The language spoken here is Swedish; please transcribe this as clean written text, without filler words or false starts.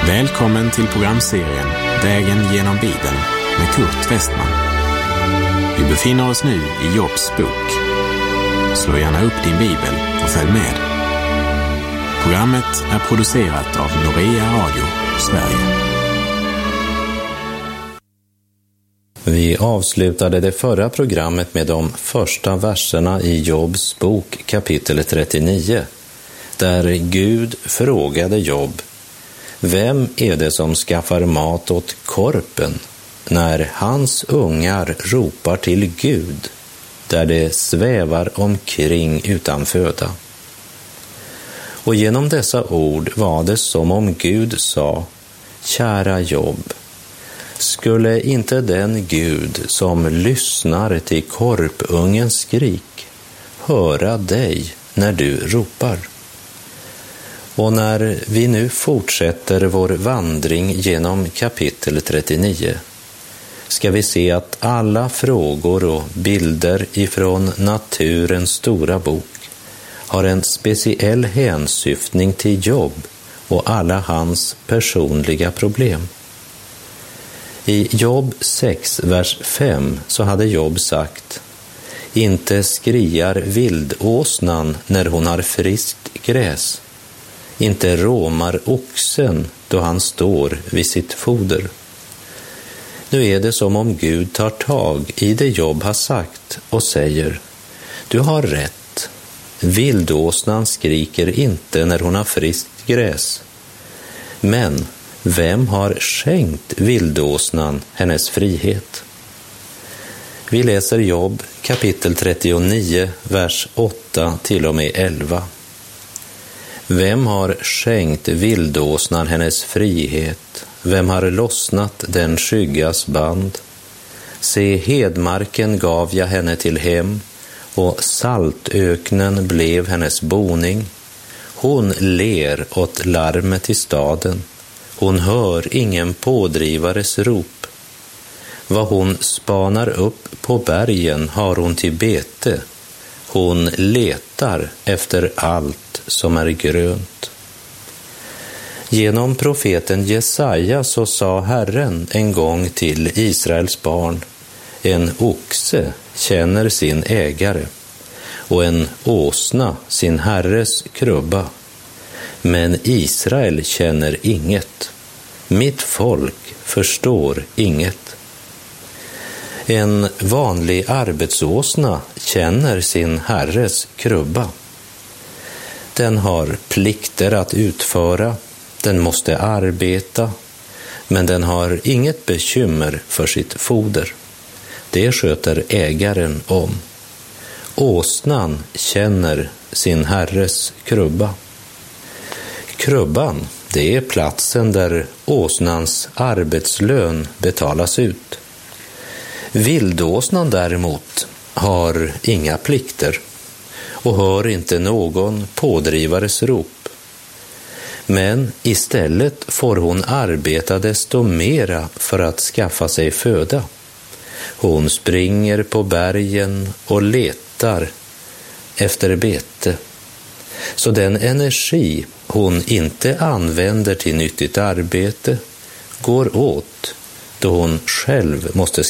Välkommen till programserien Vägen genom Bibeln med Kurt Westman. Vi befinner oss nu i Jobs bok. Slå gärna upp din bibel och följ med. Programmet är producerat av Norea Radio, Sverige. Vi avslutade det förra programmet med de första verserna i Jobs bok, kapitel 39, där Gud frågade Job: vem är det som skaffar mat åt korpen när hans ungar ropar till Gud, där det svävar omkring utan föda? Och genom dessa ord var det som om Gud sa: kära Job, skulle inte den Gud som lyssnar till korpungens skrik höra dig när du ropar? Och när vi nu fortsätter vår vandring genom kapitel 39 ska vi se att alla frågor och bilder ifrån naturens stora bok har en speciell hänsyftning till Job och alla hans personliga problem. I Job 6, vers 5 så hade Job sagt: inte skriar vildåsnan när hon har friskt gräs. Inte råmar oxen då han står vid sitt foder. Nu är det som om Gud tar tag i det Job har sagt och säger: du har rätt. Vildåsnan skriker inte när hon har friskt gräs. Men vem har skänkt vildåsnan hennes frihet? Vi läser Job kapitel 39, vers 8 till och med 11. Vem har skänkt vildåsnan hennes frihet? Vem har lossnat den skyggas band? Se, hedmarken gav jag henne till hem, och saltöknen blev hennes boning. Hon ler åt larmet i staden. Hon hör ingen pådrivares rop. Vad hon spanar upp på bergen har hon till bete. Hon letar efter allt som är grönt. Genom profeten Jesaja så sa Herren en gång till Israels barn: en oxe känner sin ägare och en åsna sin herres krubba. Men Israel känner inget. Mitt folk förstår inget. En vanlig arbetsåsna känner sin herres krubba. Den har plikter att utföra, den måste arbeta, men den har inget bekymmer för sitt foder. Det sköter ägaren om. Åsnan känner sin herres krubba. Krubban, det är platsen där åsnans arbetslön betalas ut. Vildåsnan däremot har inga plikter och hör inte någon pådrivares rop. Men istället får hon arbeta desto mera för att skaffa sig föda. Hon springer på bergen och letar efter bete. Så den energi hon inte använder till nyttigt arbete går åt då hon själv måste